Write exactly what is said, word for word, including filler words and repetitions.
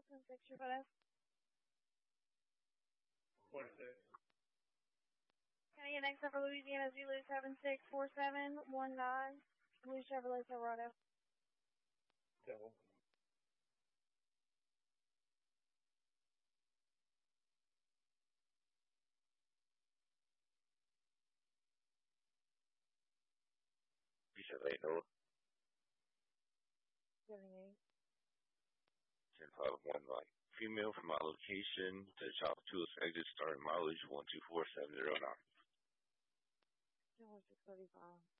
ten six, your photo. twenty-six. Can I get next up for Louisiana Zulu seven six four seven one nine, Blue Chevrolet Silverado. Double. You said eight, Noah? seventy-eight. ten five one nine. Female from my location to Chopper two exit starting mileage one two four seven zero nine. six thirty-five.